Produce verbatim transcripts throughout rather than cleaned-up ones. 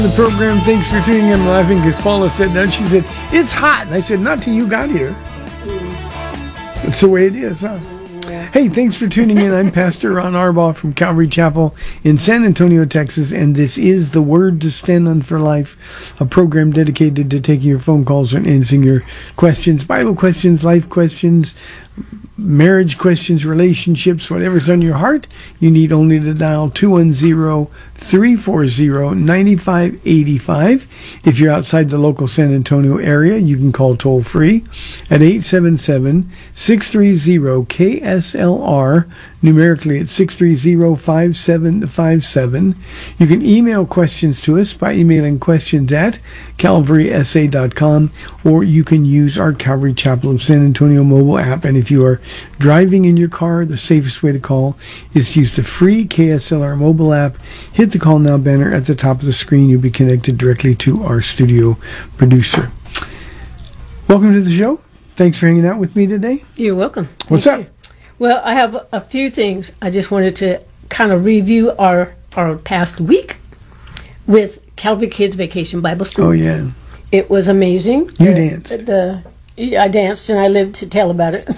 The program, thanks for tuning in. I'm laughing because Paula said that. She said, it's hot. And I said, not till you got here. That's the way it is, huh? Hey, thanks for tuning in. I'm Pastor Ron Arbaugh from Calvary Chapel in San Antonio, Texas, and this is The Word to Stand on for Life, a program dedicated to taking your phone calls and answering your questions, Bible questions, life questions, marriage questions, relationships, whatever's on your heart. You need only to dial two one zero, three four zero, nine five eight five. If you're outside the local San Antonio area, you can call toll free at eight seven seven, six three zero, K S L R. Numerically at six three zero, five seven five seven. You can email questions to us by emailing questions at calvary s a dot com, or you can use our Calvary Chapel of San Antonio mobile app. And if you are driving in your car, the safest way to call is to use the free K S L R mobile app. Hit the Call Now banner at the top of the screen. You'll be connected directly to our studio producer. Welcome to the show. Thanks for hanging out with me today. You're welcome. What's Thank up? you. Well, I have a few things. I just wanted to kind of review our, our past week with Calvary Kids Vacation Bible School. Oh, yeah. It was amazing. You the, danced. The, I danced and I lived to tell about it.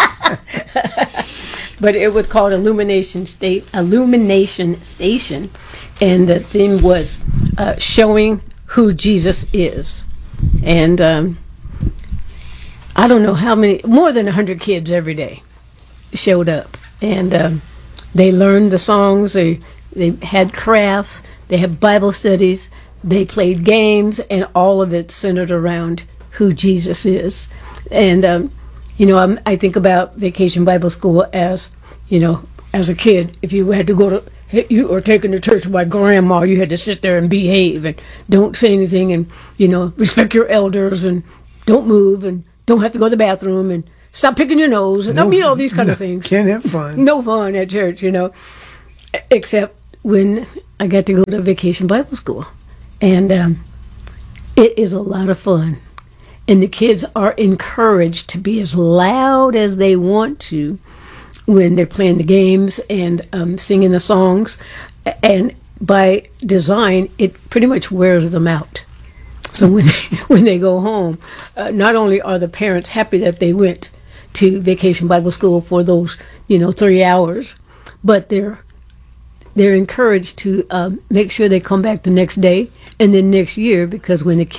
But it was called Illumination State, Illumination Station, and the theme was uh, showing who Jesus is. And um, I don't know how many, more than one hundred kids every day showed up, and um, they learned the songs, they they had crafts, they had Bible studies, they played games, and all of it centered around who Jesus is. And um, you know, I'm, I think about Vacation Bible School as, you know, as a kid, if you had to go to, you were taken to church by grandma, you had to sit there and behave and don't say anything, and, you know, respect your elders and don't move and don't have to go to the bathroom and stop picking your nose, and no, I mean all these kind no, of things. Can't have fun. No fun at church, you know, except when I got to go to Vacation Bible School. And um, it is a lot of fun. And the kids are encouraged to be as loud as they want to when they're playing the games and um, singing the songs. And by design, it pretty much wears them out. So when they, when they go home, uh, not only are the parents happy that they went to Vacation Bible School for those, you know, three hours, but they're they're encouraged to um, make sure they come back the next day and then next year, because when the